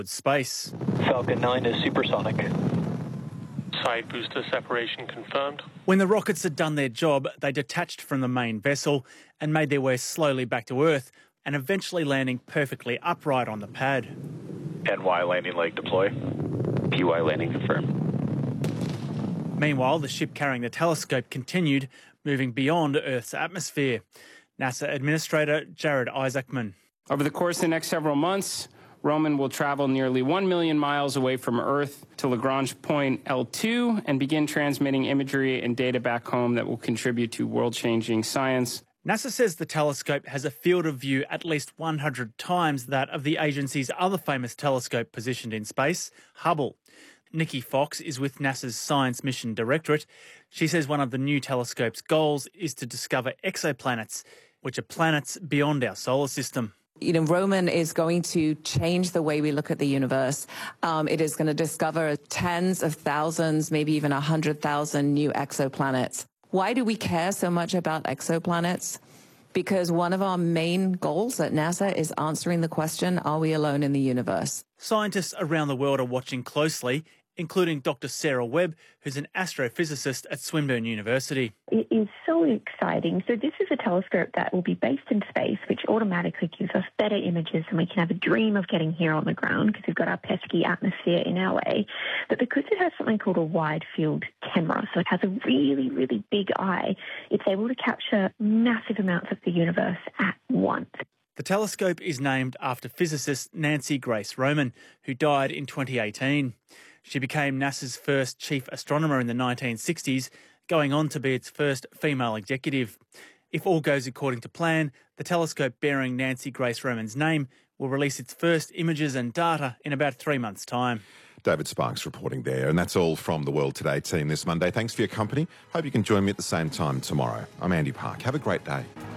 space. Falcon 9 is supersonic. Side booster separation confirmed. When the rockets had done their job, they detached from the main vessel and made their way slowly back to Earth and eventually landing perfectly upright on the pad. NY landing leg deploy. PY landing confirmed. Meanwhile, the ship carrying the telescope continued, moving beyond Earth's atmosphere. NASA Administrator Jared Isaacman. Over the course of the next several months, Roman will travel nearly 1 million miles away from Earth to Lagrange point L2 and begin transmitting imagery and data back home that will contribute to world-changing science. NASA says the telescope has a field of view at least 100 times that of the agency's other famous telescope positioned in space, Hubble. Nikki Fox is with NASA's Science Mission Directorate. She says one of the new telescope's goals is to discover exoplanets, which are planets beyond our solar system. Roman is going to change the way we look at the universe. It is going to discover tens of thousands, maybe even 100,000 new exoplanets. Why do we care so much about exoplanets? Because one of our main goals at NASA is answering the question, are we alone in the universe? Scientists around the world are watching closely, including Dr. Sarah Webb, who's an astrophysicist at Swinburne University. It is so exciting. So this is a telescope that will be based in space, which automatically gives us better images, and we can have a dream of getting here on the ground because we've got our pesky atmosphere in LA. But because it has something called a wide field camera, so it has a really, really big eye, it's able to capture massive amounts of the universe at once. The telescope is named after physicist Nancy Grace Roman, who died in 2018. She became NASA's first chief astronomer in the 1960s, going on to be its first female executive. If all goes according to plan, the telescope bearing Nancy Grace Roman's name will release its first images and data in about 3 months' time. David Sparks reporting there. And that's all from the World Today team this Monday. Thanks for your company. Hope you can join me at the same time tomorrow. I'm Andy Park. Have a great day.